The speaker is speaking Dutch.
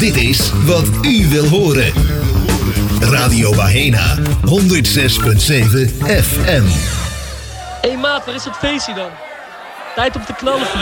Dit is wat u wil horen. Radio Wahena 106.7 FM. Hé maat, waar is dat feestje dan? Tijd om te knallen.